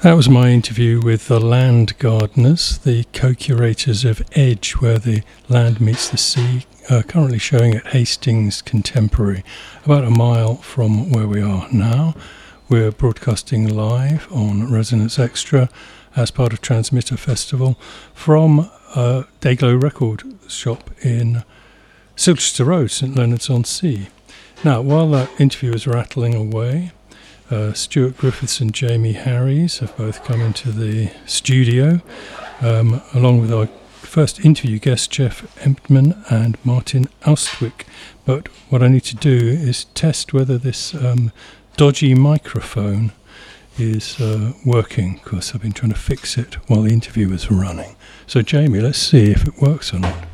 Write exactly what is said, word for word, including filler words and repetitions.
That was my interview with the Land Gardeners, the co-curators of Edge, where the land meets the sea, uh, currently showing at Hastings Contemporary, about a mile from where we are now. We're broadcasting live on Resonance Extra as part of Transmitter Festival from uh, Dayglow Record Shop in Silchester Road, St Leonards-on-Sea. Now, while that interview is rattling away, Uh, Stuart Griffiths and Jamie Harries have both come into the studio, um, along with our first interview guests, Jeff Emptman and Martin Austwick. But what I need to do is test whether this um, dodgy microphone is uh, working, because I've been trying to fix it while the interview was running. So, Jamie, let's see if it works or not.